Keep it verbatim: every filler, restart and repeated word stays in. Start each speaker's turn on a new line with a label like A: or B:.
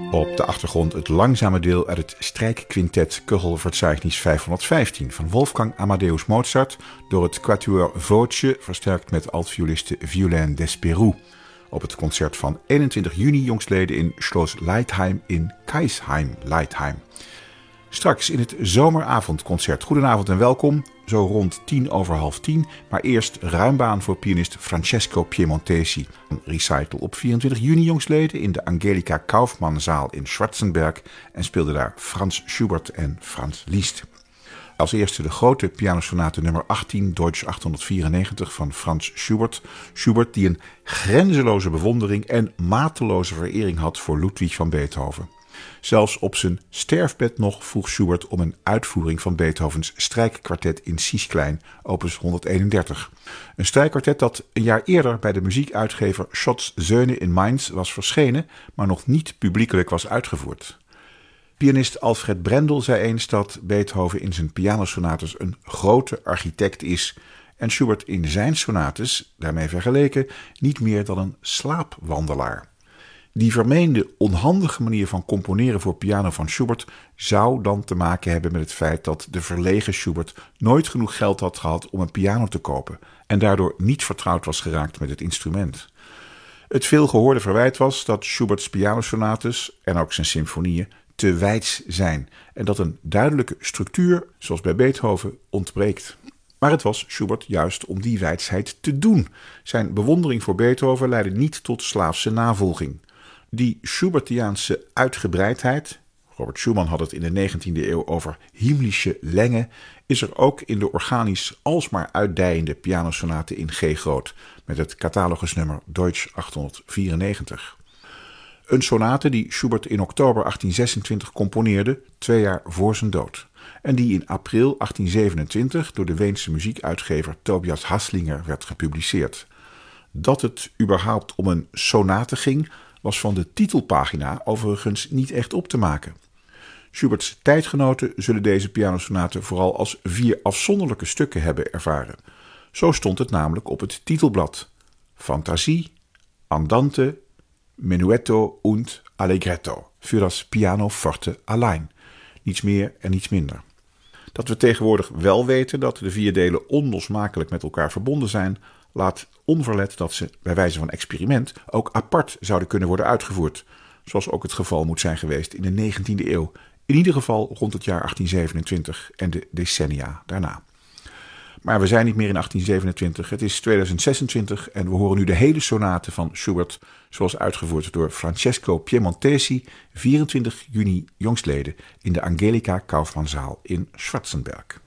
A: Op de achtergrond het langzame deel uit het strijkquintet Köchelverzeichnis vijfhonderdvijftien van Wolfgang Amadeus Mozart door het Quatuor Voce, versterkt met altvioliste Violaine Despérou, op het concert van eenentwintig juni jongstleden in Schloss Leitheim in Kaisheim, Leitheim. Straks in het zomeravondconcert. Goedenavond en welkom, zo rond tien over half tien, maar eerst ruimbaan voor pianist Francesco Piemontesi. Een recital op vierentwintig juni jongstleden in de Angelika Kaufmannzaal in Schwarzenberg en speelde daar Franz Schubert en Franz Liszt. Als eerste de grote pianosonate nummer achttien, Deutsch achthonderdvierennegentig van Franz Schubert. Schubert die een grenzeloze bewondering en mateloze verering had voor Ludwig van Beethoven. Zelfs op zijn sterfbed nog vroeg Schubert om een uitvoering van Beethovens strijkkwartet in Cis-klein, opus honderdeenendertig. Een strijkkwartet dat een jaar eerder bij de muziekuitgever Schotts Söhne in Mainz was verschenen, maar nog niet publiekelijk was uitgevoerd. Pianist Alfred Brendel zei eens dat Beethoven in zijn pianosonates een grote architect is en Schubert in zijn sonates, daarmee vergeleken, niet meer dan een slaapwandelaar. Die vermeende onhandige manier van componeren voor piano van Schubert zou dan te maken hebben met het feit dat de verlegen Schubert nooit genoeg geld had gehad om een piano te kopen en daardoor niet vertrouwd was geraakt met het instrument. Het veelgehoorde verwijt was dat Schuberts pianosonates en ook zijn symfonieën te weids zijn en dat een duidelijke structuur, zoals bij Beethoven, ontbreekt. Maar het was Schubert juist om die weidsheid te doen. Zijn bewondering voor Beethoven leidde niet tot slaafse navolging. Die Schubertiaanse uitgebreidheid, Robert Schumann had het in de negentiende eeuw over himmlische länge, is er ook in de organisch alsmaar uitdijende pianosonate in G groot, met het catalogusnummer Deutsch achthonderdvierennegentig. Een sonate die Schubert in oktober achttien zesentwintig componeerde, twee jaar voor zijn dood. En die in april achttien zevenentwintig door de Weense muziekuitgever Tobias Haslinger werd gepubliceerd. Dat het überhaupt om een sonate ging, was van de titelpagina overigens niet echt op te maken. Schuberts tijdgenoten zullen deze pianosonate vooral als vier afzonderlijke stukken hebben ervaren. Zo stond het namelijk op het titelblad. Fantasie, Andante, Menuetto und Allegretto für das Pianoforte allein. Niets meer en niets minder. Dat we tegenwoordig wel weten dat de vier delen onlosmakelijk met elkaar verbonden zijn, laat onverlet dat ze, bij wijze van experiment, ook apart zouden kunnen worden uitgevoerd, zoals ook het geval moet zijn geweest in de negentiende eeuw, in ieder geval rond het jaar achttien zevenentwintig en de decennia daarna. Maar we zijn niet meer in achttien zevenentwintig, het is tweeduizend zesentwintig en we horen nu de hele sonate van Schubert, zoals uitgevoerd door Francesco Piemontesi, vierentwintig juni jongstleden in de Angelika Kaufmannzaal in Schwarzenberg.